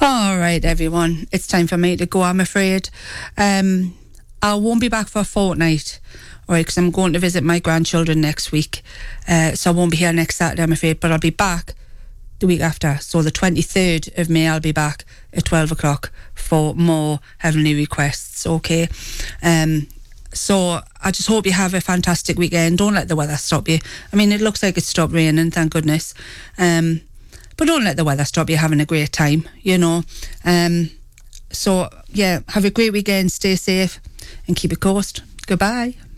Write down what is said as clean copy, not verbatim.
All right, everyone. It's time for me to go, I'm afraid. I won't be back for a fortnight, all right, because I'm going to visit my grandchildren next week. So I won't be here next Saturday, I'm afraid, but I'll be back the week after. So the 23rd of May, I'll be back at 12 o'clock for more Heavenly Requests, okay? So I just hope you have a fantastic weekend. Don't let the weather stop you. I mean, it looks like it's stopped raining, thank goodness. But don't let the weather stop you having a great time, you know. So, yeah, have a great weekend, stay safe and keep it coast. Goodbye.